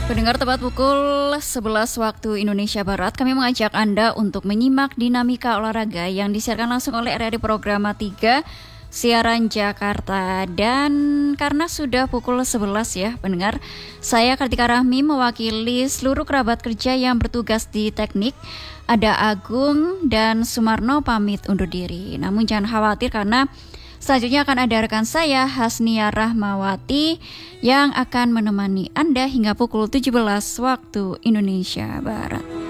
Pendengar, tepat pukul 11 waktu Indonesia Barat, kami mengajak Anda untuk menyimak dinamika olahraga yang disiarkan langsung oleh RRI Programa 3 Siaran Jakarta. Dan karena sudah pukul 11 ya pendengar, saya Kartika Rahmi mewakili seluruh kerabat kerja yang bertugas di teknik. Ada Agung dan Sumarno pamit undur diri. Namun jangan khawatir karena selanjutnya akan ada rekan saya Hasnia Rahmawati yang akan menemani Anda hingga pukul 17 waktu Indonesia Barat.